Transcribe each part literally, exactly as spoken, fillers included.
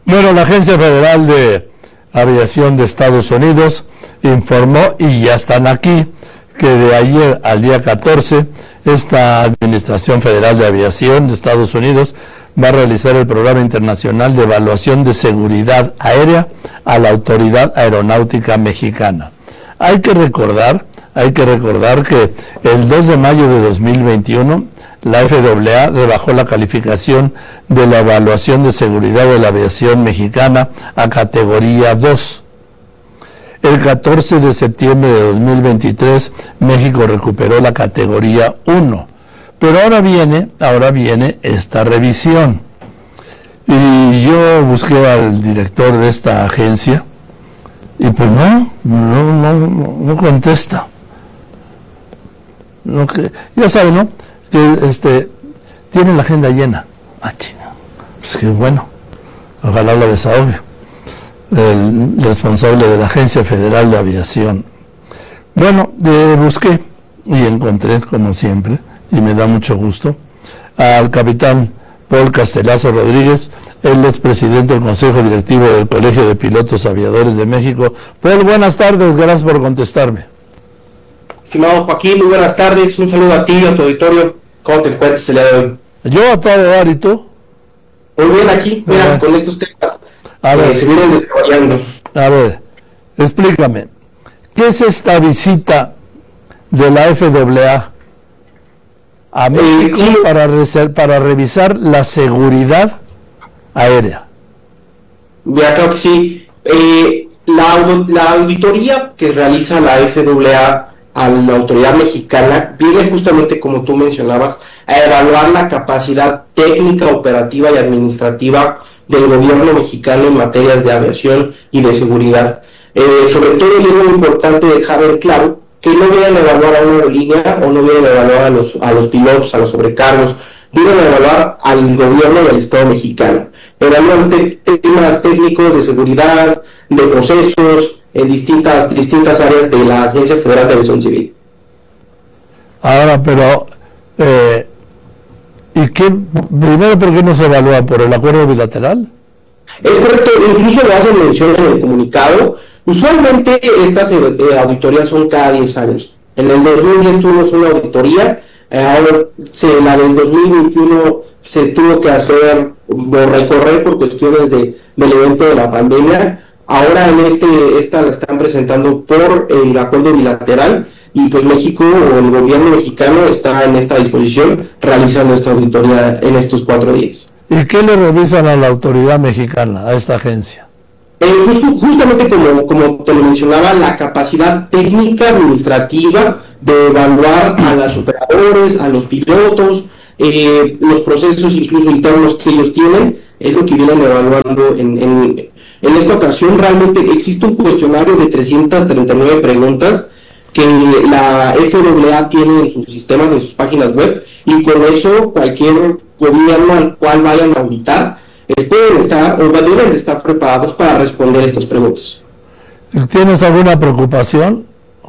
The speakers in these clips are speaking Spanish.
Bueno, la Agencia Federal de Aviación de Estados Unidos informó, y ya están aquí, que de ayer al día catorce, esta Administración Federal de Aviación de Estados Unidos va a realizar el Programa Internacional de Evaluación de Seguridad Aérea a la Autoridad Aeronáutica Mexicana. Hay que recordar, hay que recordar que el dos de mayo de dos mil veintiuno, la F A A rebajó la calificación de la evaluación de seguridad de la aviación mexicana a categoría dos. El catorce de septiembre de dos mil veintitrés, México recuperó la categoría uno. Pero ahora viene, ahora viene esta revisión. Y yo busqué al director de esta agencia y pues no, no, no, no contesta. No, que, ya saben, ¿no? Que este, tiene la agenda llena. Ah, chinga. Pues que bueno, ojalá lo desahogue. El responsable de la Agencia Federal de Aviación. Bueno, eh, busqué y encontré, como siempre, y me da mucho gusto, al capitán Paul Castelazo Rodríguez. Él es presidente del Consejo Directivo del Colegio de Pilotos Aviadores de México. Paul, buenas tardes, gracias por contestarme. Estimado Joaquín, muy buenas tardes, un saludo a ti y a tu auditorio. ¿Cómo te encuentras el día de hoy? Yo a todo dar, ¿y tú? Muy bien, aquí, mira, ah. con estos temas a ver, eh, se vienen desarrollando. A ver, explícame, ¿qué es esta visita de la F A A a México eh, sí. para, reser, para revisar la seguridad aérea? Ya, creo que sí. Eh, la, la auditoría que realiza la F A A a la autoridad mexicana viene justamente, como tú mencionabas, a evaluar la capacidad técnica, operativa y administrativa del gobierno mexicano en materias de aviación y de seguridad. Eh, sobre todo, y es muy importante dejar ver claro que no vienen a evaluar a una aerolínea o no vienen a evaluar a los, a los pilotos, a los sobrecargos, vienen a evaluar al gobierno del Estado mexicano. Evalúan temas técnicos de seguridad, de procesos, en distintas distintas áreas de la Agencia Federal de Aviación Civil. Ahora, pero, eh, ¿y qué? Primero, ¿por qué no se evalúa? ¿Por el acuerdo bilateral? Es correcto, incluso lo hacen mención en el comunicado. Usualmente estas eh, auditorías son cada diez años. En el dos mil diez tuvimos una auditoría, eh, ahora se, la del dos mil veintiuno se tuvo que hacer o recorrer por cuestiones de, del evento de la pandemia. Ahora en este, esta la están presentando por el acuerdo bilateral y pues México o el gobierno mexicano está en esta disposición realizando esta auditoría en estos cuatro días. ¿Y qué le revisan a la autoridad mexicana, a esta agencia? Eh, justo, justamente como, como te lo mencionaba, la capacidad técnica administrativa de evaluar a los operadores, a los pilotos, eh, los procesos incluso internos que ellos tienen, es lo que vienen evaluando en, en, en esta ocasión. Realmente existe un cuestionario de trescientas treinta y nueve preguntas que la F A A tiene en sus sistemas, en sus páginas web, y con eso cualquier gobierno al cual vayan a auditar eh, pueden estar o deben estar preparados para responder estas preguntas. ¿Tienes alguna preocupación?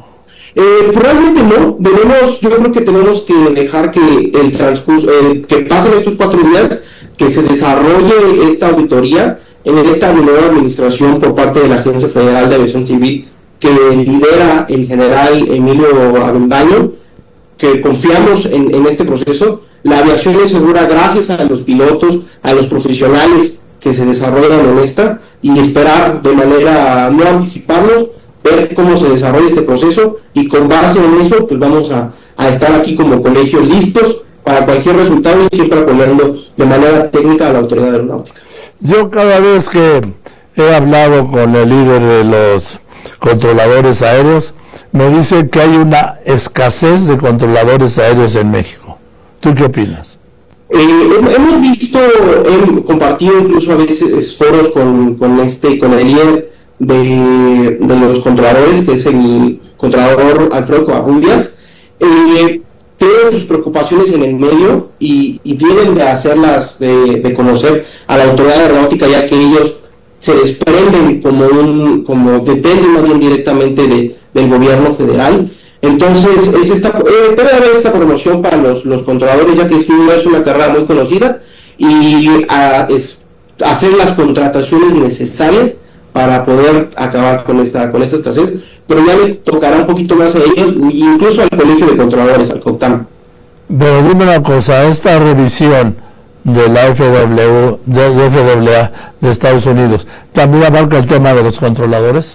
Eh, probablemente no. Debemos, yo creo que tenemos que dejar que el transcurso, eh, que pasen estos cuatro días, que se desarrolle esta auditoría en esta nueva administración por parte de la Agencia Federal de Aviación Civil que lidera el general Emilio Avendaño, que confiamos en, en este proceso. La aviación es segura gracias a los pilotos, a los profesionales que se desarrollan en esta, y esperar de manera, no anticiparnos, ver cómo se desarrolla este proceso, y con base en eso pues vamos a, a estar aquí como colegio listos para cualquier resultado y siempre apoyando de manera técnica a la autoridad aeronáutica. Yo cada vez que he hablado con el líder de los controladores aéreos, me dice que hay una escasez de controladores aéreos en México. ¿Tú qué opinas? Eh, hemos visto, he compartido incluso a veces foros con, con, este, con el líder de, de los controladores, que es el controlador Alfredo Covarrubias. Eh, tienen sus preocupaciones en el medio y, y vienen de hacerlas, de, de conocer a la autoridad aeronáutica, ya que ellos se desprenden como un, como dependen más bien directamente de, del gobierno federal. Entonces es esta, eh, debe haber esta promoción para los, los controladores, ya que es una carrera muy conocida y a, es, hacer las contrataciones necesarias para poder acabar con esta con esta escasez, pero ya le tocará un poquito más a ellos, incluso al Colegio de Contralores, al CONTAM. Pero dime una cosa, esta revisión de la F W, de, de F W A de Estados Unidos, ¿también abarca el tema de los controladores?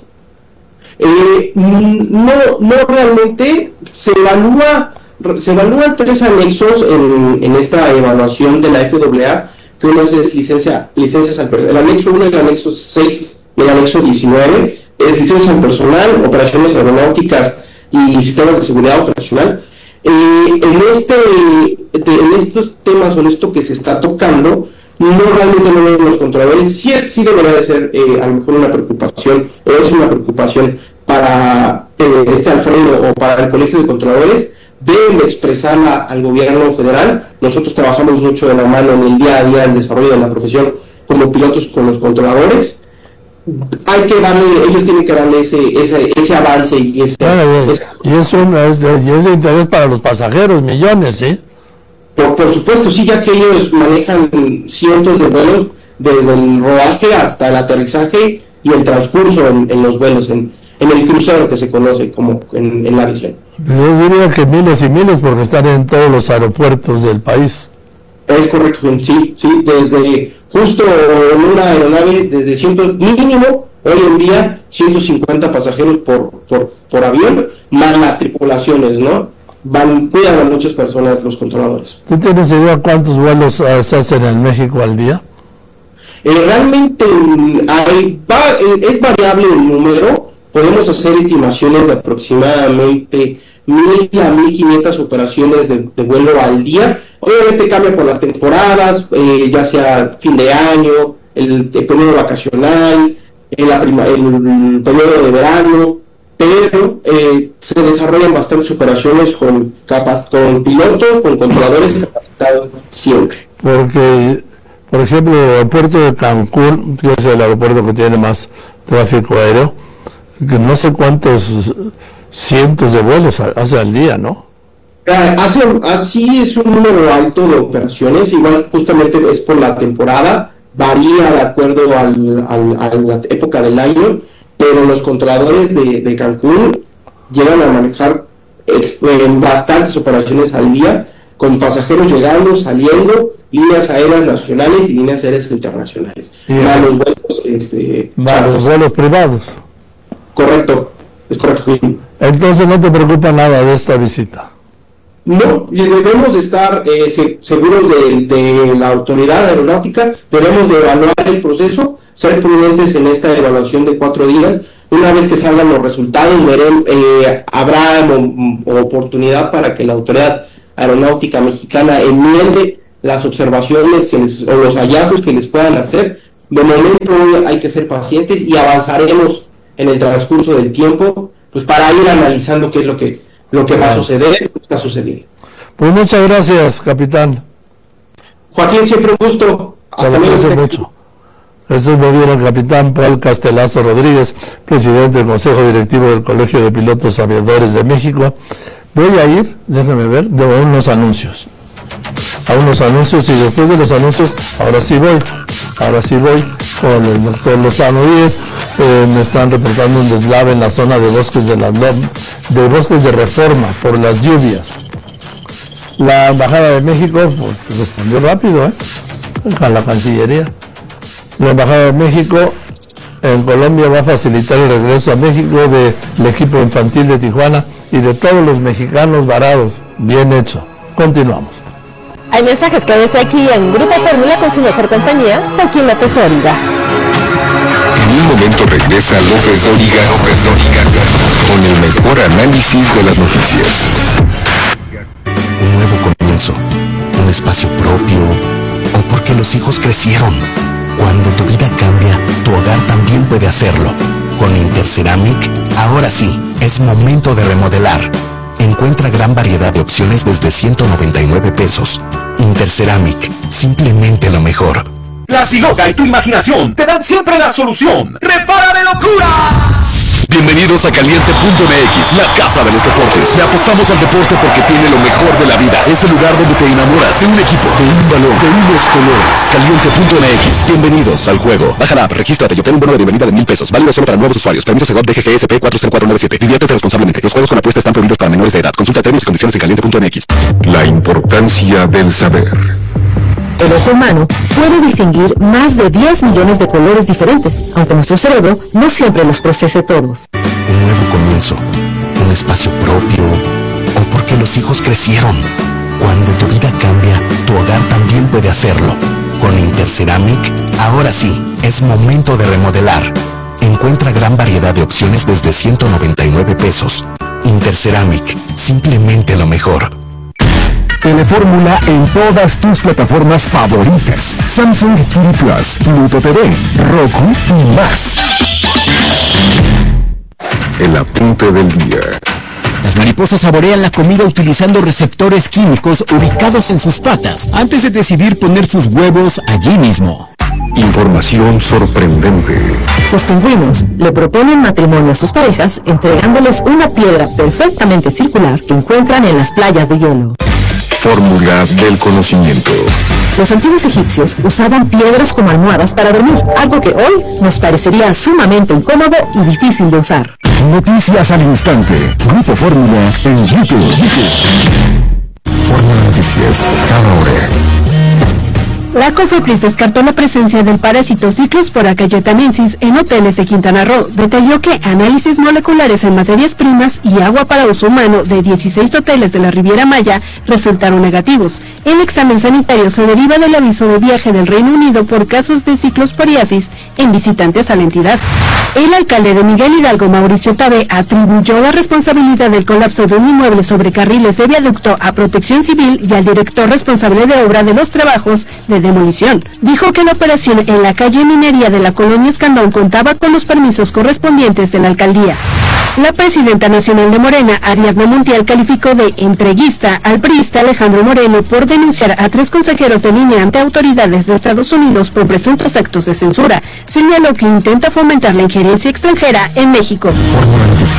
Eh, no, no realmente. Se evalúa, se evalúan tres anexos en, en esta evaluación de la F W A, que uno es licencia, licencias al personal, el anexo uno, el anexo seis y el anexo diecinueve, es licencias al personal, operaciones aeronáuticas y sistemas de seguridad operacional. Eh, en este de, en estos temas o en esto que se está tocando, no realmente no vemos los controladores. Sí, sí debería de ser eh, a lo mejor una preocupación, o es una preocupación para eh, este Alfredo o para el Colegio de Controladores. Deben expresarla al gobierno federal. Nosotros trabajamos mucho de la mano en el día a día en el desarrollo de la profesión como pilotos con los controladores. Hay que darle, ellos tienen que darle ese ese, ese avance y ese, bueno, ese y es un es de, y es de interés para los pasajeros, millones, ¿sí? Por, por supuesto, sí, ya que ellos manejan cientos de vuelos desde el rodaje hasta el aterrizaje y el transcurso en, en los vuelos, en, en el crucero que se conoce como en, en la aviación. Yo diría que miles y miles porque están en todos los aeropuertos del país. Es correcto, sí, sí, desde justo en una aeronave, desde cientos, mínimo, hoy en día, ciento cincuenta pasajeros por, por, por avión, más las tripulaciones, ¿no? Van, cuidan a muchas personas los controladores. ¿Tú tienes idea cuántos vuelos uh, se hacen en México al día? Eh, realmente hay, va, es variable el número. Podemos hacer estimaciones de aproximadamente mil a mil quinientas operaciones de, de vuelo al día. Obviamente cambia por las temporadas, eh, ya sea fin de año, el, el periodo vacacional, el, la prima, el, el periodo de verano, pero eh, se desarrollan bastantes operaciones con, capas, con pilotos, con controladores capacitados siempre. Porque, por ejemplo, el puerto de Cancún, que es el aeropuerto que tiene más tráfico aéreo, que no sé cuántos cientos de vuelos hace al día, ¿no? Hace, así es un número alto de operaciones, igual justamente es por la temporada, varía de acuerdo al, al, a la época del año, pero los controladores de, de Cancún llegan a manejar ex, eh, bastantes operaciones al día, con pasajeros llegando, saliendo, líneas aéreas nacionales y líneas aéreas internacionales. Más los vuelos, este, más los vuelos privados. Correcto, es correcto. Entonces no te preocupa nada de esta visita. No, debemos de estar eh, se, seguros de, de la autoridad aeronáutica, debemos de evaluar el proceso, ser prudentes en esta evaluación de cuatro días. Una vez que salgan los resultados, veremos, eh, habrá o, oportunidad para que la autoridad aeronáutica mexicana enmiende las observaciones que les, o los hallazgos que les puedan hacer. De momento hay que ser pacientes y avanzaremos en el transcurso del tiempo, pues para ir analizando qué es lo que lo que va a suceder, lo que está sucediendo. Pues muchas gracias, capitán. Joaquín, siempre un gusto. Hasta luego. Mucho. Ese es muy bien el capitán Paul Castelazo Rodríguez, presidente del Consejo Directivo del Colegio de Pilotos Aviadores de México. Voy a ir, déjame ver, de unos anuncios. A unos anuncios y después de los anuncios, ahora sí voy, ahora sí voy con el doctor Lozano Díez. Eh, me están reportando un deslave en la zona de bosques de, la, de bosques de Reforma por las lluvias. La Embajada de México pues, respondió rápido, ¿eh? A la Cancillería. La Embajada de México en Colombia va a facilitar el regreso a México del equipo infantil de Tijuana y de todos los mexicanos varados. Bien hecho. Continuamos. Hay mensajes que ves aquí en Grupo Fórmula con su mejor compañía, Joaquín López Dóriga. En un momento regresa López Dóriga, López Dóriga, con el mejor análisis de las noticias. Un nuevo comienzo, un espacio propio, o porque los hijos crecieron. Cuando tu vida cambia, tu hogar también puede hacerlo. Con Interceramic, ahora sí, es momento de remodelar. Encuentra gran variedad de opciones desde ciento noventa y nueve pesos. Interceramic, simplemente lo mejor. La Siloca y tu imaginación te dan siempre la solución. ¡Repara de locura! Bienvenidos a Caliente punto M X, la casa de los deportes. Le apostamos al deporte porque tiene lo mejor de la vida. Es el lugar donde te enamoras de un equipo, de un balón, de unos colores. Caliente punto M X. Bienvenidos al juego. Baja la app, regístrate y obtén un bono de bienvenida de mil pesos. Válido solo para nuevos usuarios. Permiso Segov D G G S P cuatro cero cuatro nueve siete. Diviértete responsablemente. Los juegos con apuesta están prohibidos para menores de edad. Consulta términos y condiciones en caliente punto M X. La importancia del saber. El ojo humano puede distinguir más de diez millones de colores diferentes, aunque nuestro cerebro no siempre los procese todos. Un nuevo comienzo, un espacio propio, o porque los hijos crecieron. Cuando tu vida cambia, tu hogar también puede hacerlo. Con Interceramic, ahora sí, es momento de remodelar. Encuentra gran variedad de opciones desde ciento noventa y nueve pesos. Interceramic, simplemente lo mejor. Telefórmula en todas tus plataformas favoritas. Samsung T V Plus, Pluto T V, Roku y más. El apunte del día. Las mariposas saborean la comida utilizando receptores químicos ubicados en sus patas antes de decidir poner sus huevos allí mismo. Información sorprendente. Los pingüinos le proponen matrimonio a sus parejas entregándoles una piedra perfectamente circular que encuentran en las playas de hielo. Fórmula del conocimiento. Los antiguos egipcios usaban piedras como almohadas para dormir, algo que hoy nos parecería sumamente incómodo y difícil de usar. Noticias al instante. Grupo Fórmula en YouTube. Fórmula Noticias, cada hora. La COFEPRIS descartó la presencia del parásito Cyclospora cayetanensis en hoteles de Quintana Roo. Detalló que análisis moleculares en materias primas y agua para uso humano de dieciséis hoteles de la Riviera Maya resultaron negativos. El examen sanitario se deriva del aviso de viaje del Reino Unido por casos de ciclosporiasis en visitantes a la entidad. El alcalde de Miguel Hidalgo, Mauricio Tabe, atribuyó la responsabilidad del colapso de un inmueble sobre carriles de viaducto a Protección Civil y al director responsable de obra de los trabajos de demolición. Dijo que la operación en la calle Minería de la colonia Escandón contaba con los permisos correspondientes de la alcaldía. La presidenta nacional de Morena, Ariadna Montiel, calificó de entreguista al priista Alejandro Moreno por denunciar a tres consejeros de línea ante autoridades de Estados Unidos por presuntos actos de censura. Señaló que intenta fomentar la injerencia extranjera en México. Fórmula Noticias.